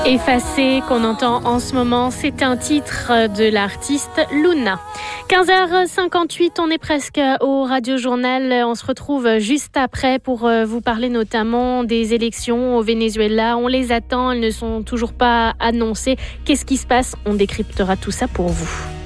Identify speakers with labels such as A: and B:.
A: Effacé qu'on entend en ce moment, c'est un titre de l'artiste Luna. 15h58, on est presque au Radio Journal. On se retrouve juste après pour vous parler notamment des élections au Venezuela. On les attend, elles ne sont toujours pas annoncées. Qu'est-ce qui se passe ? On décryptera tout ça pour vous.